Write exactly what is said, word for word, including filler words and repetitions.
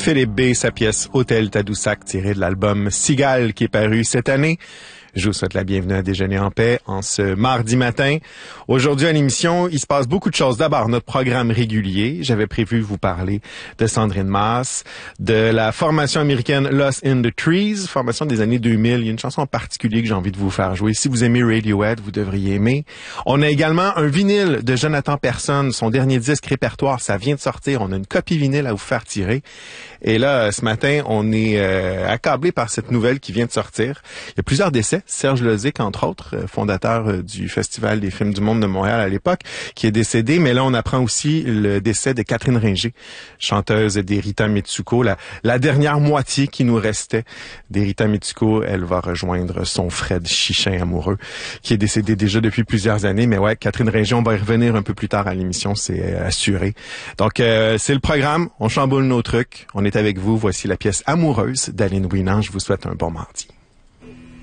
Philippe B, sa pièce Hôtel Tadoussac, tirée de l'album Cigale qui est paru cette année. Je vous souhaite la bienvenue à Déjeuner en paix en ce mardi matin. Aujourd'hui à l'émission, il se passe beaucoup de choses. D'abord, notre programme régulier. J'avais prévu vous parler de Sandrine Maas, de la formation américaine Lost in the Trees, formation des années deux mille. Il y a une chanson en particulier que j'ai envie de vous faire jouer. Si vous aimez Radiohead, vous devriez aimer. On a également un vinyle de Jonathan Persson, son dernier disque répertoire. Ça vient de sortir. On a une copie vinyle à vous faire tirer. Et là, ce matin, on est euh, accablé par cette nouvelle qui vient de sortir. Il y a plusieurs décès. Serge Lozic, entre autres, fondateur du Festival des films du monde de Montréal à l'époque, qui est décédé. Mais là, on apprend aussi le décès de Catherine Ringer, chanteuse d'Erita Mitsuko. La, la dernière moitié qui nous restait d'Erita Mitsuko, elle va rejoindre son Fred Chichin amoureux, qui est décédé déjà depuis plusieurs années. Mais ouais, Catherine Ringer, on va y revenir un peu plus tard à l'émission, c'est euh, assuré. Donc, euh, c'est le programme. On chamboule nos trucs. On est avec vous. Voici la pièce Amoureuse d'Aline Winant. Je vous souhaite un bon mardi.